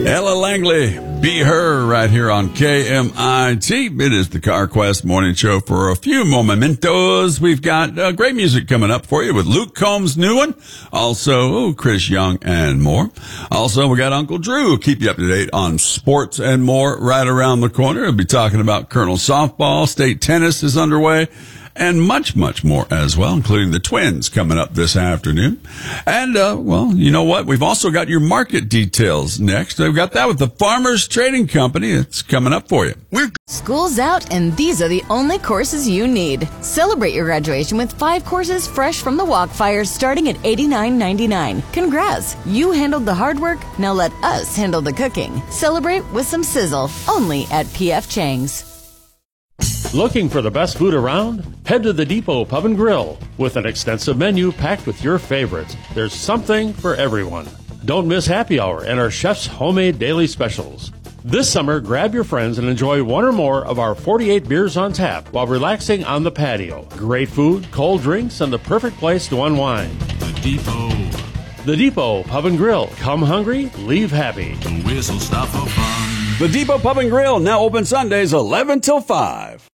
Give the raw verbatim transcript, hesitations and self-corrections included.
Ella Langley, Be Her, right here on K M I T. It is the CarQuest Morning Show. For a few more mementos, we've got uh, great music coming up for you with Luke Combs' new one. Also, oh, Chris Young and more. Also, we got Uncle Drew. Keep you up to date on sports and more right around the corner. We'll be talking about Colonel Softball. State tennis is underway. And much, much more as well, including the Twins coming up this afternoon. And, uh, well, you know what? We've also got your market details next. We've got that with the Farmers Trading Company. It's coming up for you. We're School's out, and these are the only courses you need. Celebrate your graduation with five courses fresh from the Walkfire starting at eighty-nine ninety-nine. Congrats! You handled the hard work. Now let us handle the cooking. Celebrate with some sizzle, only at P F Chang's. Looking for the best food around? Head to the Depot Pub and Grill. With an extensive menu packed with your favorites, there's something for everyone. Don't miss happy hour and our chef's homemade daily specials. This summer, grab your friends and enjoy one or more of our forty-eight beers on tap while relaxing on the patio. Great food, cold drinks, and the perfect place to unwind. The Depot. The Depot Pub and Grill. Come hungry, leave happy. The whistle stop for fun. The Depot Pub and Grill, now open Sundays eleven till five.